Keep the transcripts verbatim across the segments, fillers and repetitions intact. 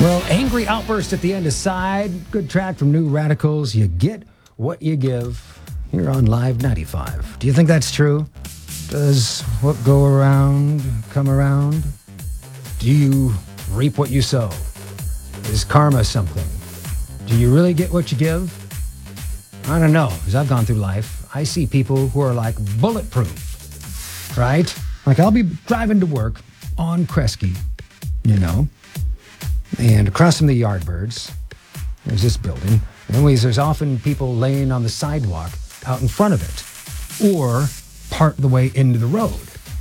Well, angry outburst at the end aside, good track from New Radicals. You get what you give here on Live ninety-five. Do you think that's true? Does what go around come around? Do you reap what you sow? Is karma something? Do you really get what you give? I don't know. As I've gone through life, I see people who are like bulletproof, right? Like I'll be driving to work on Kresge, you know, and across from the Yardbirds, there's this building. Anyways, there's often people laying on the sidewalk out in front of it or part of the way into the road.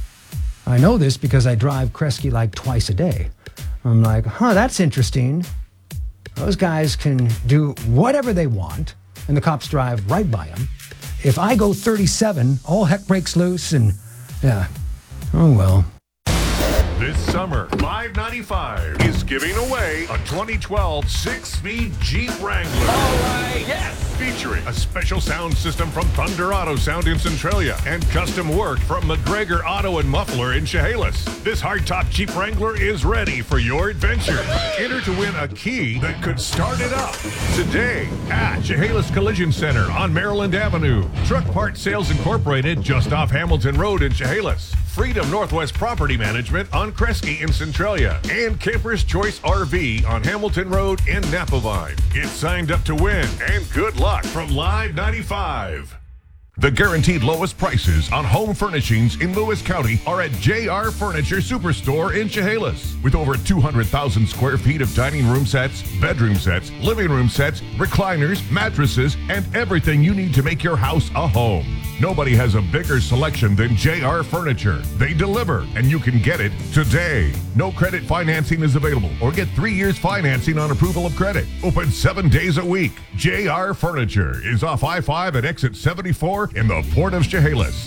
I know this because I drive Kresge like twice a day. I'm like, huh, that's interesting. Those guys can do whatever they want, and the cops drive right by them. If I go thirty-seven, all heck breaks loose, and yeah, oh well. This summer, Live ninety-five is giving away a twenty twelve six-speed Jeep Wrangler. All right, yes! Featuring a special sound system from Thunder Auto Sound in Centralia and custom work from McGregor Auto and Muffler in Chehalis. This hardtop Jeep Wrangler is ready for your adventure. Enter to win a key that could start it up today at Chehalis Collision Center on Maryland Avenue. Truck Part Sales Incorporated just off Hamilton Road in Chehalis. Freedom Northwest Property Management on Kresge in Centralia, and Camper's Choice R V on Hamilton Road in Napavine. Get signed up to win, and good luck from Live ninety-five. The guaranteed lowest prices on home furnishings in Lewis County are at J R Furniture Superstore in Chehalis. With over two hundred thousand square feet of dining room sets, bedroom sets, living room sets, recliners, mattresses, and everything you need to make your house a home. Nobody has a bigger selection than J R Furniture. They deliver, and you can get it today. No credit financing is available, or get three years financing on approval of credit. Open seven days a week. J R Furniture is off I five at exit seventy-four in the Port of Chehalis.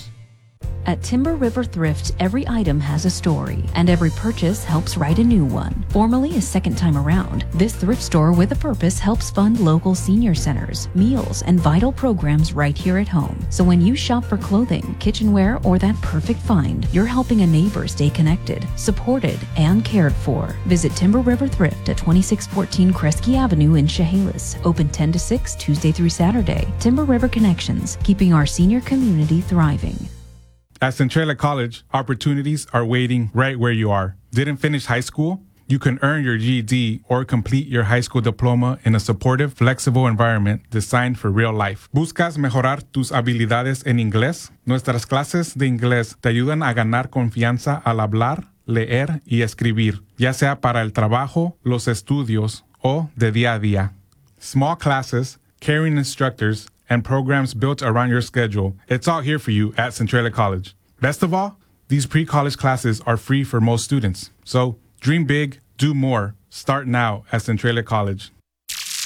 At Timber River Thrift, every item has a story, and every purchase helps write a new one. Formerly a second time around, this thrift store with a purpose helps fund local senior centers, meals, and vital programs right here at home. So when you shop for clothing, kitchenware, or that perfect find, you're helping a neighbor stay connected, supported, and cared for. Visit Timber River Thrift at twenty-six fourteen Kresge Avenue in Chehalis. Open ten to six, Tuesday through Saturday. Timber River Connections, keeping our senior community thriving. At Centralia College, opportunities are waiting right where you are. Didn't finish high school? You can earn your G E D or complete your high school diploma in a supportive, flexible environment designed for real life. ¿Buscas mejorar tus habilidades en inglés? Nuestras clases de inglés te ayudan a ganar confianza al hablar, leer y escribir, ya sea para el trabajo, los estudios o de día a día. Small classes, caring instructors, and programs built around your schedule. It's all here for you at Centralia College. Best of all, these pre-college classes are free for most students. So dream big, do more. Start now at Centralia College.